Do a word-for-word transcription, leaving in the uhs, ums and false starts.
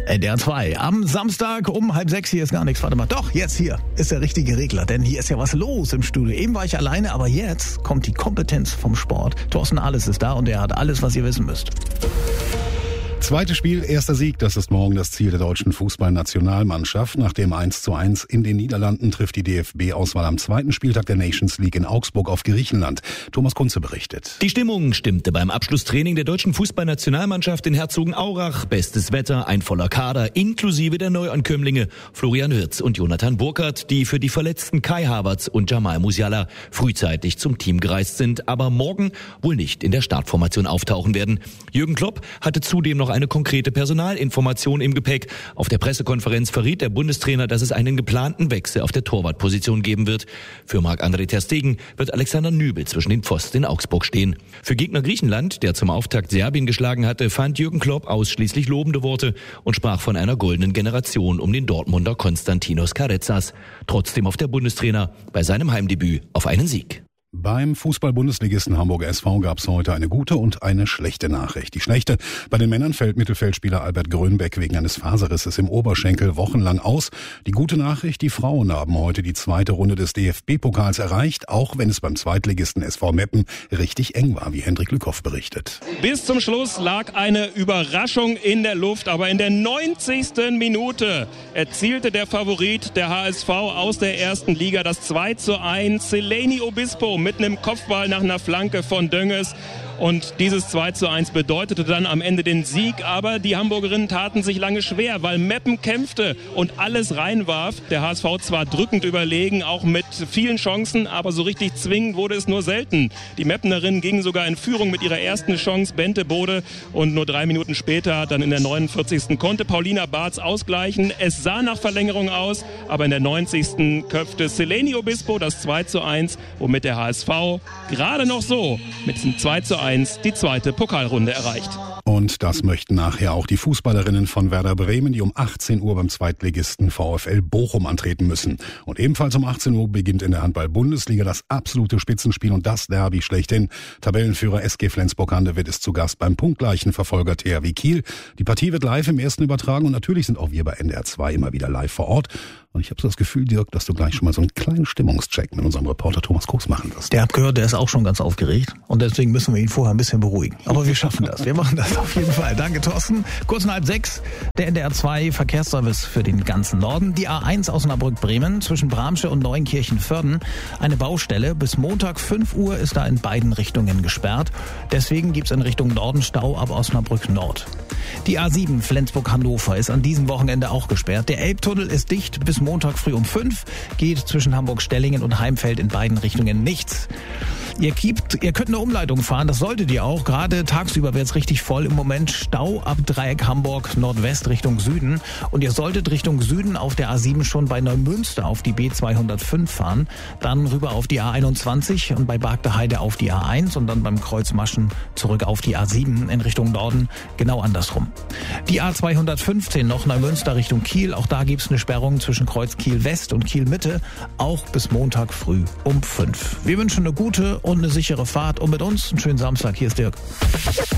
N D R zwei. Am Samstag um halb sechs, hier ist gar nichts. Warte mal, doch, jetzt hier ist der richtige Regler, denn hier ist ja was los im Studio. Eben war ich alleine, aber jetzt kommt die Kompetenz vom Sport. Thorsten Alles ist da und er hat alles, was ihr wissen müsst. Zweites Spiel, erster Sieg, das ist morgen das Ziel der deutschen Fußballnationalmannschaft. Nach dem eins zu eins in den Niederlanden trifft die D F B-Auswahl am zweiten Spieltag der Nations League in Augsburg auf Griechenland. Thomas Kunze berichtet. Die Stimmung stimmte beim Abschlusstraining der deutschen Fußballnationalmannschaft in Herzogenaurach. Bestes Wetter, ein voller Kader, inklusive der Neuankömmlinge Florian Wirtz und Jonathan Burkhardt, die für die verletzten Kai Havertz und Jamal Musiala frühzeitig zum Team gereist sind, aber morgen wohl nicht in der Startformation auftauchen werden. Jürgen Klopp hatte zudem noch eine konkrete Personalinformation im Gepäck. Auf der Pressekonferenz verriet der Bundestrainer, dass es einen geplanten Wechsel auf der Torwartposition geben wird. Für Marc-André ter Stegen wird Alexander Nübel zwischen den Pfosten in Augsburg stehen. Für Gegner Griechenland, der zum Auftakt Serbien geschlagen hatte, fand Jürgen Klopp ausschließlich lobende Worte und sprach von einer goldenen Generation um den Dortmunder Konstantinos Karezas. Trotzdem auf der Bundestrainer bei seinem Heimdebüt auf einen Sieg. Beim Fußball-Bundesligisten Hamburger S V gab es heute eine gute und eine schlechte Nachricht. Die schlechte: Bei den Männern fällt Mittelfeldspieler Albert Grönbeck wegen eines Faserrisses im Oberschenkel wochenlang aus. Die gute Nachricht: Die Frauen haben heute die zweite Runde des D F B-Pokals erreicht, auch wenn es beim Zweitligisten S V Meppen richtig eng war, wie Hendrik Lückhoff berichtet. Bis zum Schluss lag eine Überraschung in der Luft, aber in der neunzigsten Minute erzielte der Favorit der H S V aus der ersten Liga das zwei zu eins. Seleni Obispo mit einem Kopfball nach einer Flanke von Dönges. Und dieses zwei zu eins bedeutete dann am Ende den Sieg. Aber die Hamburgerinnen taten sich lange schwer, weil Meppen kämpfte und alles reinwarf. Der H S V zwar drückend überlegen, auch mit vielen Chancen, aber so richtig zwingend wurde es nur selten. Die Meppenerinnen gingen sogar in Führung mit ihrer ersten Chance, Bente Bode. Und nur drei Minuten später, dann in der neunundvierzigsten konnte Paulina Bartz ausgleichen. Es sah nach Verlängerung aus, aber in der neunzigsten köpfte Seleni Obispo das zwei zu eins, womit der H S V gerade noch so mit diesem zwei zu eins die zweite Pokalrunde erreicht. Und das möchten nachher auch die Fußballerinnen von Werder Bremen, die um achtzehn Uhr beim Zweitligisten VfL Bochum antreten müssen. Und ebenfalls um achtzehn Uhr beginnt in der Handball-Bundesliga das absolute Spitzenspiel und das Derby schlechthin. Tabellenführer S G Flensburg-Handewitt ist zu Gast beim punktgleichen Verfolger T H W Kiel. Die Partie wird live im ersten übertragen und natürlich sind auch wir bei N D R zwei immer wieder live vor Ort. Und ich habe so das Gefühl, Dirk, dass du gleich schon mal so einen kleinen Stimmungscheck mit unserem Reporter Thomas Koks machen wirst. Der hat gehört, der ist auch schon ganz aufgeregt und deswegen müssen wir ihn vorher ein bisschen beruhigen. Aber wir schaffen das. Wir machen das auf jeden Fall. Danke, Thorsten. Kurz nach halb sechs, der N D R zwei Verkehrsservice für den ganzen Norden. Die A eins Osnabrück-Bremen zwischen Bramsche und Neunkirchen-Vörden. Eine Baustelle. Bis Montag fünf Uhr ist da in beiden Richtungen gesperrt. Deswegen gibt's in Richtung Norden Stau ab Osnabrück Nord. Die A sieben Flensburg-Hannover ist an diesem Wochenende auch gesperrt. Der Elbtunnel ist dicht bis Montag früh um fünf. Geht zwischen Hamburg-Stellingen und Heimfeld in beiden Richtungen nichts. Ihr, kiept, ihr könnt eine Umleitung fahren, das solltet ihr auch. Gerade tagsüber wird's richtig voll. Im Moment Stau ab Dreieck Hamburg Nordwest Richtung Süden. Und ihr solltet Richtung Süden auf der A sieben schon bei Neumünster auf die B zweihundertfünf fahren. Dann rüber auf die A einundzwanzig und bei Bargteheide auf die A eins und dann beim Kreuz Maschen zurück auf die A sieben in Richtung Norden. Genau andersrum. Die A zweihundertfünfzehn noch Neumünster Richtung Kiel. Auch da gibt's eine Sperrung zwischen Kreuz Kiel West und Kiel Mitte. Auch bis Montag früh um fünf. Wir wünschen eine gute und eine sichere Fahrt und mit uns einen schönen Samstag. Hier ist Dirk.